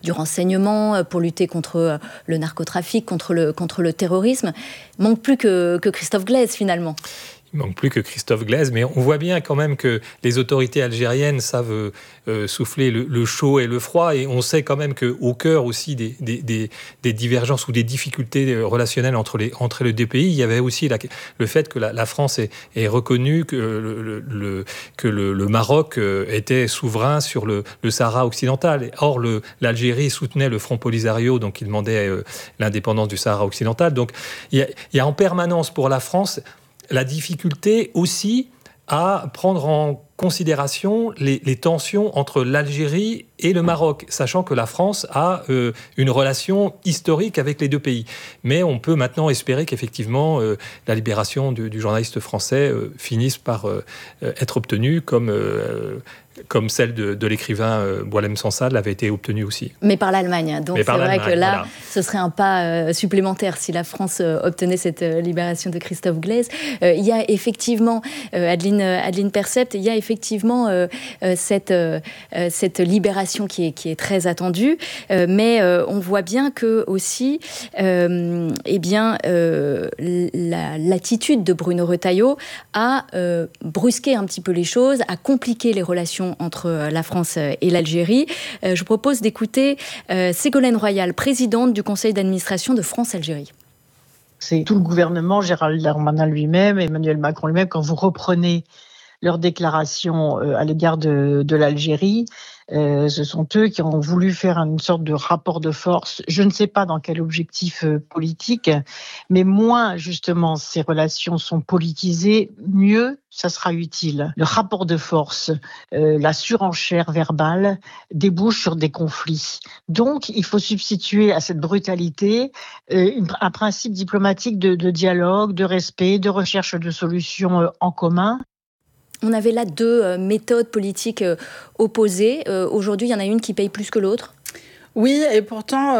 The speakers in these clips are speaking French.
du renseignement, pour lutter contre le narcotrafic, contre le terrorisme. Il manque plus que Christophe Glaise, finalement. Il ne manque plus que Christophe Glaise, mais on voit bien quand même que les autorités algériennes savent souffler le chaud et le froid, et on sait quand même qu'au cœur aussi des divergences ou des difficultés relationnelles entre les deux pays, il y avait aussi le fait que la France ait reconnu que le Maroc était souverain sur le Sahara occidental. Or, l'Algérie soutenait le Front Polisario, donc il demandait l'indépendance du Sahara occidental. Donc il y a en permanence pour la France la difficulté aussi à prendre en considération les tensions entre l'Algérie et le Maroc, sachant que la France a une relation historique avec les deux pays. Mais on peut maintenant espérer qu'effectivement la libération du journaliste français finisse par être obtenue comme celle de l'écrivain Boualem Sansal avait été obtenue aussi. Mais par l'Allemagne. Donc c'est vrai que là, voilà, ce serait un pas supplémentaire si la France obtenait cette libération de Christophe Glaise. Il y a effectivement, Adeline Percept, il y a effectivement cette libération qui est très attendue, mais on voit bien que aussi, l'attitude de Bruno Retailleau a brusqué un petit peu les choses, a compliqué les relations entre la France et l'Algérie. Je vous propose d'écouter Ségolène Royal, présidente du conseil d'administration de France-Algérie. C'est tout le gouvernement, Gérald Darmanin lui-même, Emmanuel Macron lui-même, quand vous reprenez leurs déclarations à l'égard de l'Algérie, ce sont eux qui ont voulu faire une sorte de rapport de force. Je ne sais pas dans quel objectif politique, mais moins justement ces relations sont politisées, mieux ça sera utile. Le rapport de force, la surenchère verbale débouche sur des conflits. Donc, il faut substituer à cette brutalité un principe diplomatique de dialogue, de respect, de recherche de solutions en commun. On avait là deux méthodes politiques opposées. Aujourd'hui, il y en a une qui paye plus que l'autre. Oui, et pourtant,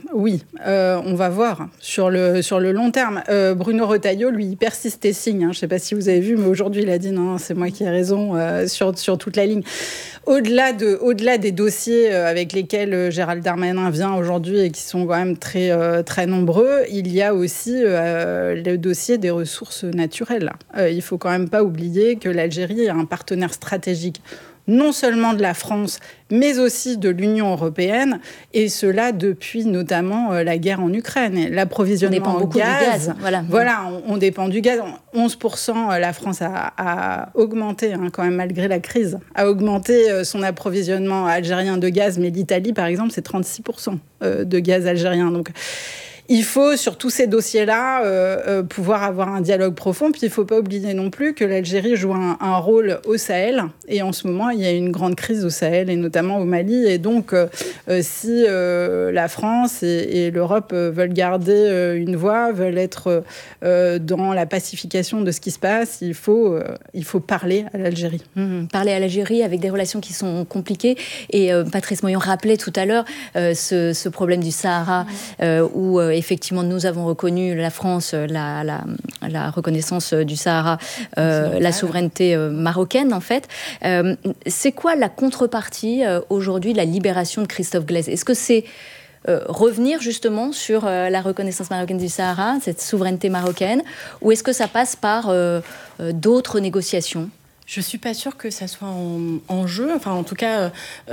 on va voir sur le long terme. Bruno Retailleau, lui, il persiste et signe. Je ne sais pas si vous avez vu, mais aujourd'hui, il a dit non, c'est moi qui ai raison sur toute la ligne. Au-delà des dossiers avec lesquels Gérald Darmanin vient aujourd'hui et qui sont quand même très, très nombreux, il y a aussi le dossier des ressources naturelles. Il ne faut quand même pas oublier que l'Algérie est un partenaire stratégique non seulement de la France, mais aussi de l'Union européenne, et cela depuis notamment la guerre en Ukraine. L'approvisionnement en gaz. Voilà, on dépend du gaz. 11%, la France a augmenté, quand même, malgré la crise, a augmenté son approvisionnement algérien de gaz, mais l'Italie, par exemple, c'est 36% de gaz algérien. Donc, il faut, sur tous ces dossiers-là, pouvoir avoir un dialogue profond. Puis il ne faut pas oublier non plus que l'Algérie joue un rôle au Sahel. Et en ce moment, il y a une grande crise au Sahel, et notamment au Mali. Et donc, si la France et l'Europe veulent garder une voix, veulent être dans la pacification de ce qui se passe, il faut parler à l'Algérie. Parler à l'Algérie avec des relations qui sont compliquées. Et Patrice Moyon rappelait tout à l'heure ce problème du Sahara, où effectivement, nous avons reconnu, la France, la reconnaissance du Sahara, la souveraineté marocaine, en fait. C'est quoi la contrepartie, aujourd'hui, de la libération de Christophe Glaise ? Est-ce que c'est revenir, justement, sur la reconnaissance marocaine du Sahara, cette souveraineté marocaine, ou est-ce que ça passe par d'autres négociations ? Je ne suis pas sûre que ça soit en jeu. Enfin, en tout cas,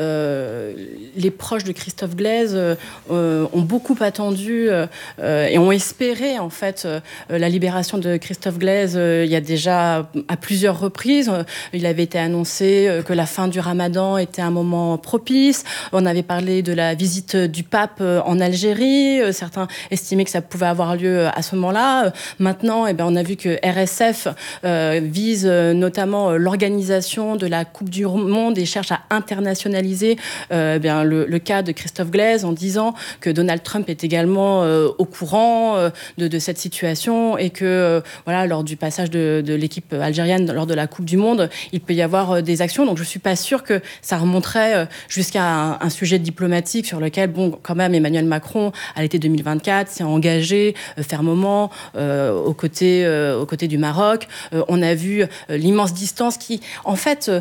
les proches de Christophe Glaise ont beaucoup attendu et ont espéré, en fait, la libération de Christophe Glaise il y a déjà à plusieurs reprises. Il avait été annoncé que la fin du Ramadan était un moment propice. On avait parlé de la visite du pape en Algérie. Certains estimaient que ça pouvait avoir lieu à ce moment-là. Maintenant, on a vu que RSF vise notamment l'organisation de la Coupe du Monde et cherche à internationaliser le cas de Christophe Glaise en disant que Donald Trump est également au courant de cette situation et que lors du passage de l'équipe algérienne lors de la Coupe du Monde, il peut y avoir des actions. Donc je ne suis pas sûre que ça remonterait jusqu'à un sujet diplomatique sur lequel, quand même, Emmanuel Macron, à l'été 2024, s'est engagé fermement aux côtés du Maroc. On a vu l'immense distance qui, en fait,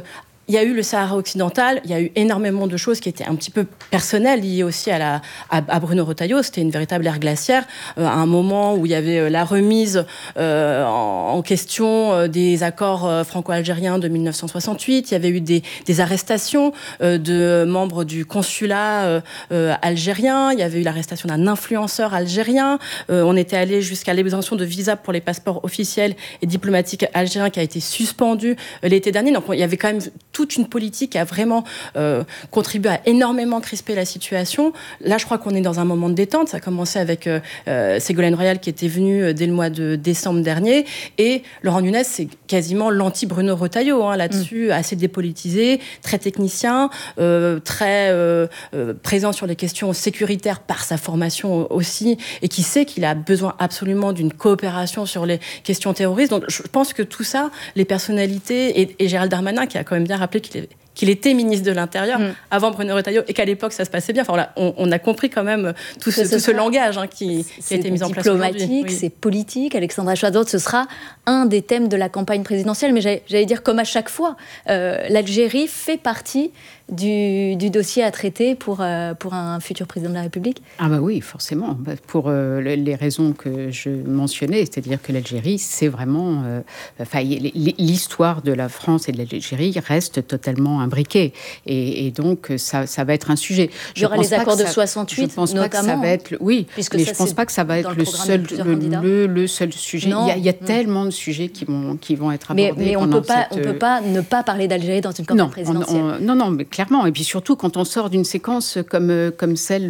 il y a eu le Sahara occidental, il y a eu énormément de choses qui étaient un petit peu personnelles, liées aussi à Bruno Retailleau. C'était une véritable ère glaciaire, à un moment où il y avait la remise en question des accords franco-algériens de 1968. Il y avait eu des arrestations de membres du consulat algérien. Il y avait eu l'arrestation d'un influenceur algérien. On était allé jusqu'à l'exemption de visa pour les passeports officiels et diplomatiques algériens qui a été suspendue l'été dernier. Donc il y avait quand même toute une politique qui a vraiment contribué à énormément crisper la situation. Là, je crois qu'on est dans un moment de détente. Ça a commencé avec Ségolène Royal qui était venue dès le mois de décembre dernier. Et Laurent Nunez, c'est quasiment l'anti-Bruno Retailleau là-dessus, assez dépolitisé, très technicien, très présent sur les questions sécuritaires par sa formation aussi, et qui sait qu'il a besoin absolument d'une coopération sur les questions terroristes. Donc je pense que tout ça, les personnalités, et Gérald Darmanin qui a quand même bien rappelé qu'il était ministre de l'Intérieur avant Bruno Retailleau et qu'à l'époque ça se passait bien. Enfin, voilà, on a compris quand même tout ce langage qui a été mis en place aujourd'hui. C'est diplomatique, c'est politique. Alexandra Chouat-Dor, ce sera un des thèmes de la campagne présidentielle. Mais j'allais dire, comme à chaque fois, l'Algérie fait partie du dossier à traiter pour un futur président de la République. Ah bah oui, forcément. Pour les raisons que je mentionnais, c'est-à-dire que l'Algérie, c'est vraiment... l'histoire de la France et de l'Algérie reste totalement imbriquée. Et donc, ça va être un sujet. Il y aura les accords de 68, notamment. Je pense pas que ça va être... Oui, mais je ne pense pas que ça va être le seul sujet. Il y a tellement de sujets qui vont être abordés. Mais on ne peut pas ne pas parler d'Algérie dans une campagne présidentielle. Non, mais clairement. Et puis surtout, quand on sort d'une séquence comme celle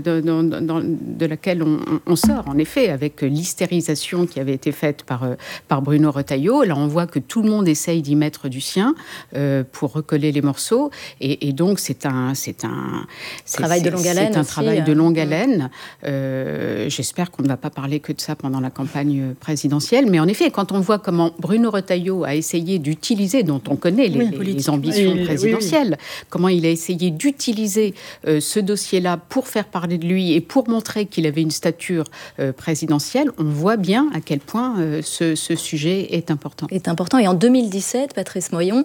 de laquelle on sort, en effet, avec l'hystérisation qui avait été faite par Bruno Retailleau. Là, on voit que tout le monde essaye d'y mettre du sien pour recoller les morceaux. Et donc, c'est un travail de longue haleine. C'est un travail de longue haleine. J'espère qu'on ne va pas parler que de ça pendant la campagne présidentielle. Mais en effet, quand on voit comment Bruno Retailleau a essayé d'utiliser, dont on connaît les ambitions présidentielles, comment il a essayé d'utiliser ce dossier-là pour faire parler de lui et pour montrer qu'il avait une stature présidentielle, on voit bien à quel point ce sujet est important. Et en 2017, Patrice Moyon,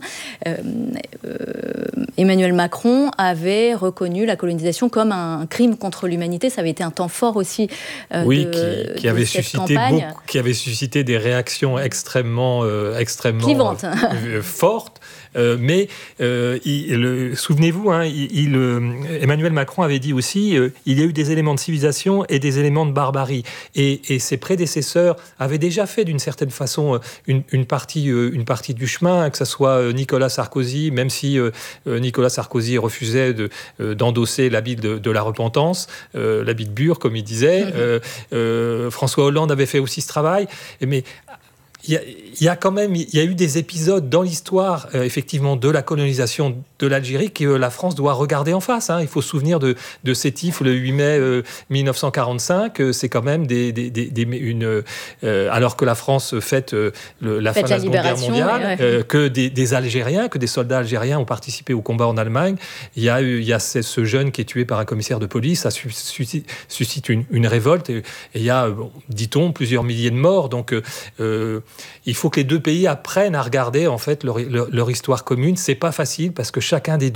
Emmanuel Macron avait reconnu la colonisation comme un crime contre l'humanité. Ça avait été un temps fort aussi qui avait suscité des réactions extrêmement clivantes, fortes. Mais souvenez-vous, Emmanuel Macron avait dit aussi il y a eu des éléments de civilisation et des éléments de barbarie. Et ses prédécesseurs avaient déjà fait d'une certaine façon une partie du chemin, que ce soit Nicolas Sarkozy, même si Nicolas Sarkozy refusait d'endosser l'habit de la repentance, l'habit de Bure, comme il disait. François Hollande avait fait aussi ce travail. Mais il y a eu des épisodes dans l'histoire, effectivement, de la colonisation de l'Algérie que la France doit regarder en face. Il faut se souvenir de Sétif le 8 mai 1945. C'est quand même alors que la France fête la fin de la Seconde Guerre mondiale, que des Algériens, que des soldats algériens ont participé au combat en Allemagne. Il y a ce jeune qui est tué par un commissaire de police. Ça suscite une révolte. Et il y a, dit-on, plusieurs milliers de morts. Donc, il faut que les deux pays apprennent à regarder en fait leur histoire commune. C'est pas facile parce que chacun des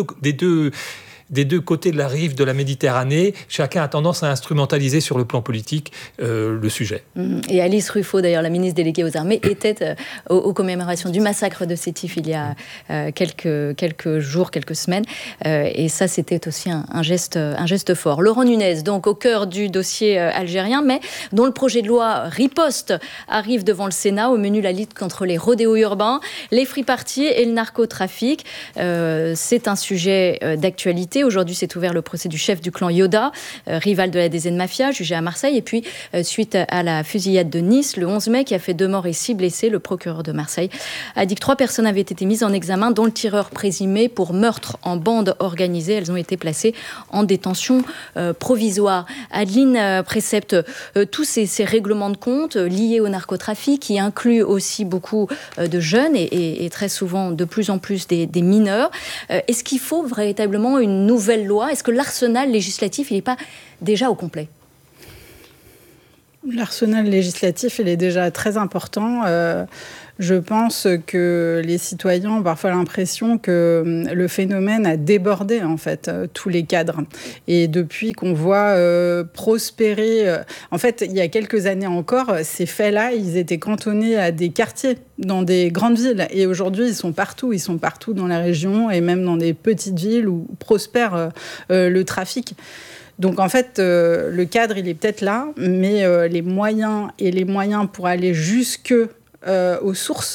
deux côtés de la rive de la Méditerranée, chacun a tendance à instrumentaliser sur le plan politique le sujet. Et Alice Ruffo, d'ailleurs, la ministre déléguée aux armées, était aux commémorations du massacre de Sétif il y a quelques jours, quelques semaines. Et ça, c'était aussi un geste fort. Laurent Nunez, donc au cœur du dossier algérien, mais dont le projet de loi riposte arrive devant le Sénat. Au menu, la lutte contre les rodéos urbains, les free-parties et le narcotrafic. C'est un sujet d'actualité. Aujourd'hui, s'est ouvert le procès du chef du clan Yoda, rival de la DZ Mafia, jugé à Marseille. Et puis, suite à la fusillade de Nice, le 11 mai, qui a fait 2 morts et 6 blessés, le procureur de Marseille a dit que 3 personnes avaient été mises en examen, dont le tireur présumé pour meurtre en bande organisée. Elles ont été placées en détention provisoire. Adeline Précepte, tous ces règlements de compte liés au narcotrafic, qui incluent aussi beaucoup de jeunes et très souvent de plus en plus des mineurs. Est-ce qu'il faut véritablement une nouvelle loi? Est-ce que l'arsenal législatif, il n'est pas déjà au complet? L'arsenal législatif, il est déjà très important. Je pense que les citoyens ont parfois l'impression que le phénomène a débordé en fait tous les cadres. Et depuis qu'on voit prospérer, en fait, il y a quelques années encore, ces faits-là, ils étaient cantonnés à des quartiers dans des grandes villes. Et aujourd'hui, ils sont partout dans la région et même dans des petites villes où prospère le trafic. Donc en fait, le cadre, il est peut-être là, mais les moyens pour aller jusque aux sources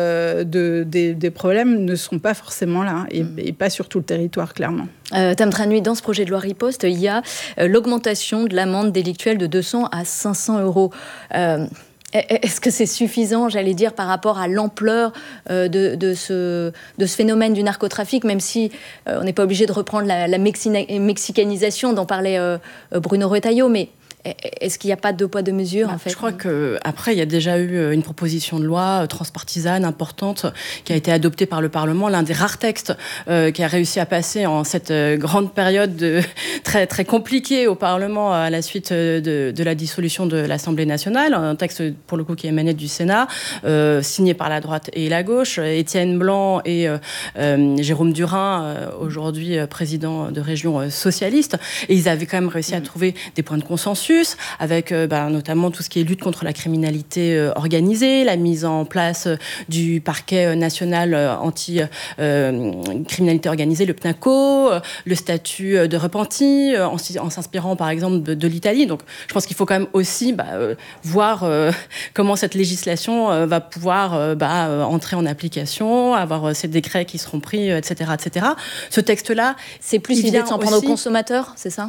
des problèmes ne sont pas forcément là, et pas sur tout le territoire, clairement. Tam Tranui, dans ce projet de loi riposte, il y a l'augmentation de l'amende délictuelle de 200 à 500 euros. Est-ce que c'est suffisant, j'allais dire, par rapport à l'ampleur de ce phénomène du narcotrafic, même si on n'est pas obligé de reprendre la mexicanisation dont parlait Bruno Retailleau, mais est-ce qu'il n'y a pas de poids, de mesure, en fait ? Je crois qu'après, il y a déjà eu une proposition de loi transpartisane importante qui a été adoptée par le Parlement, l'un des rares textes qui a réussi à passer en cette grande période très, très compliquée au Parlement à la suite de la dissolution de l'Assemblée nationale. Un texte, pour le coup, qui émanait du Sénat, signé par la droite et la gauche. Étienne Blanc et Jérôme Durain, aujourd'hui président de région socialiste. Et ils avaient quand même réussi à trouver des points de consensus, avec notamment tout ce qui est lutte contre la criminalité organisée, la mise en place du parquet national anti-criminalité organisée, le PNACO, le statut de repenti, en s'inspirant par exemple de l'Italie. Donc je pense qu'il faut quand même aussi voir comment cette législation va pouvoir entrer en application, avoir ces décrets qui seront pris, etc., etc. Ce texte-là, c'est plus l'idée de s'en prendre aux consommateurs, c'est ça ?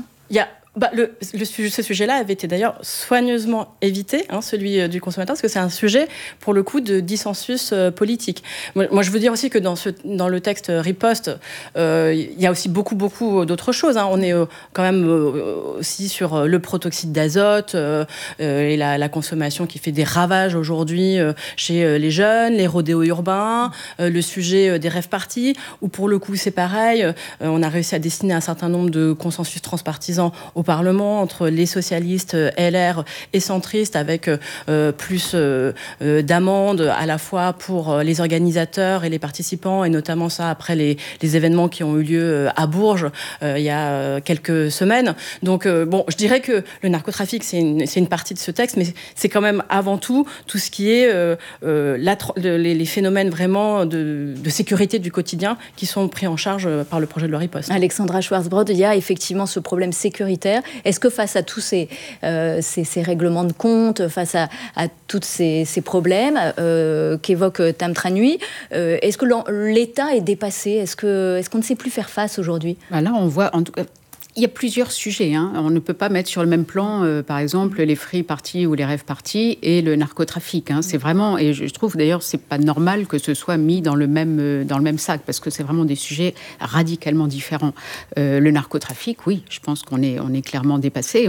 Ce sujet-là avait été d'ailleurs soigneusement évité, celui du consommateur, parce que c'est un sujet, pour le coup, de dissensus politique. Moi, je veux dire aussi que dans le texte riposte, il y a aussi beaucoup d'autres choses. On est quand même aussi sur le protoxyde d'azote et la consommation qui fait des ravages aujourd'hui chez les jeunes, les rodéos urbains, le sujet des rave-parties, où pour le coup, c'est pareil. On a réussi à dessiner un certain nombre de consensus transpartisans au Parlement, entre les socialistes, LR et centristes, avec plus d'amendes à la fois pour les organisateurs et les participants, et notamment ça après les événements qui ont eu lieu à Bourges il y a quelques semaines. Donc je dirais que le narcotrafic, c'est une partie de ce texte, mais c'est quand même avant tout ce qui est les phénomènes vraiment de sécurité du quotidien qui sont pris en charge par le projet de loi riposte. Alexandra Schwarzbrod, il y a effectivement ce problème sécuritaire. Est-ce que face à tous ces règlements de compte, face à tous ces problèmes qu'évoque Tam Tranui, est-ce que l'État est dépassé ? Est-ce qu'on ne sait plus faire face aujourd'hui ? Là, on voit, en tout cas, il y a plusieurs sujets. On ne peut pas mettre sur le même plan, par exemple, les free parties ou les rave parties et le narcotrafic. C'est vraiment, et je trouve d'ailleurs, c'est pas normal que ce soit mis dans le même sac, parce que c'est vraiment des sujets radicalement différents. Le narcotrafic, oui, je pense qu'on est clairement dépassé.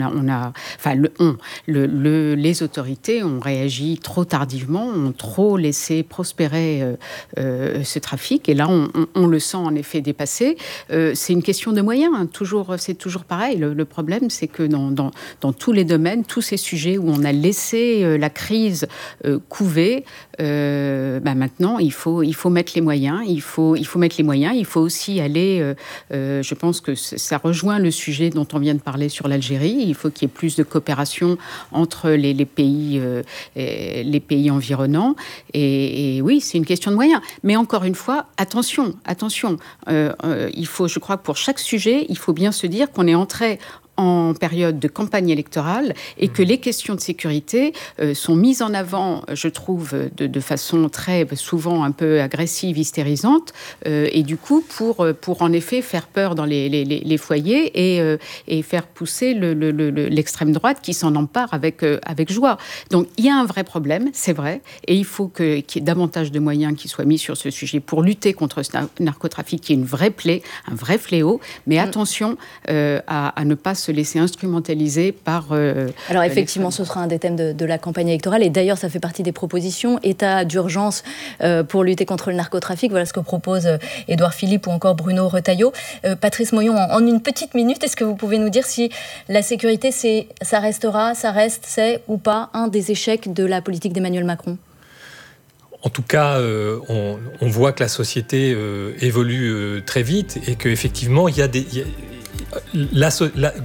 Les autorités ont réagi trop tardivement, ont trop laissé prospérer ce trafic, et là, on le sent en effet dépassé. C'est une question de moyens, c'est toujours pareil. Le problème, c'est que dans tous les domaines, tous ces sujets où on a laissé la crise couver, maintenant, il faut mettre les moyens. Il faut aussi aller... je pense que ça rejoint le sujet dont on vient de parler sur l'Algérie. Il faut qu'il y ait plus de coopération entre les pays environnants. Et oui, c'est une question de moyens. Mais encore une fois, attention. Il faut, je crois, pour chaque sujet, il faut bien se dire qu'on est entré en période de campagne électorale et que les questions de sécurité sont mises en avant, je trouve, de façon très souvent un peu agressive, hystérisante, et du coup pour en effet faire peur dans les foyers et faire pousser l'extrême droite qui s'en empare avec joie. Donc il y a un vrai problème, c'est vrai, et il faut qu'il y ait davantage de moyens qui soient mis sur ce sujet pour lutter contre ce narcotrafic qui est une vraie plaie, un vrai fléau, mais attention à ne pas se laisser instrumentaliser par... Alors effectivement, ce sera un des thèmes de la campagne électorale, et d'ailleurs ça fait partie des propositions. État d'urgence pour lutter contre le narcotrafic, voilà ce que propose Édouard Philippe ou encore Bruno Retailleau. Patrice Moyon, en une petite minute, est-ce que vous pouvez nous dire si la sécurité, c'est ou pas un des échecs de la politique d'Emmanuel Macron ? En tout cas, on voit que la société évolue très vite et qu'effectivement,